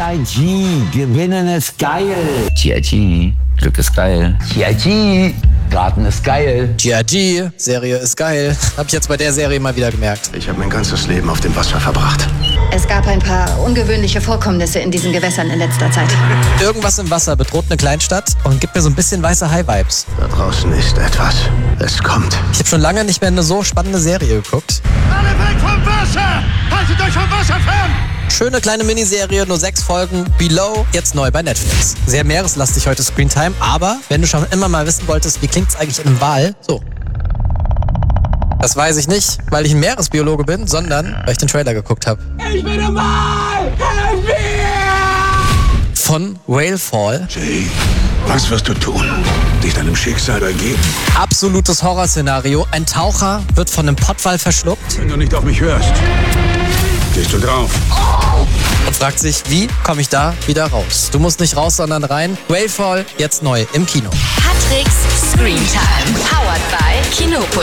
TIG, gewinnen ist geil. TIG, Glück ist geil. TIG, Garten ist geil. TIG, Serie ist geil. Hab ich jetzt bei der Serie mal wieder gemerkt. Ich habe mein ganzes Leben auf dem Wasser verbracht. Es gab ein paar ungewöhnliche Vorkommnisse in diesen Gewässern in letzter Zeit. Irgendwas im Wasser bedroht eine Kleinstadt und gibt mir so ein bisschen weiße High-Vibes. Da draußen ist etwas. Es kommt. Ich habe schon lange nicht mehr eine so spannende Serie geguckt. Alle weg vom Wasser! Haltet euch vom Wasser fern! Schöne kleine Miniserie, nur 6 Folgen. Below, jetzt neu bei Netflix. Sehr meereslastig heute Screentime, aber wenn du schon immer mal wissen wolltest, wie klingt's eigentlich in einem Wal, so. Das weiß ich nicht, weil ich ein Meeresbiologe bin, sondern weil ich den Trailer geguckt habe. Ich bin im Wal! Helf mir! Von Whalefall. Jay, was wirst du tun? Dich deinem Schicksal ergeben? Absolutes Horrorszenario. Ein Taucher wird von einem Pottwal verschluckt Wenn du nicht auf mich hörst, gehst du drauf. und fragt sich, wie komme ich da wieder raus? Du musst nicht raus, sondern rein. Whalefall, jetzt neu im Kino. Patricks Screentime. Powered by Kinopolis.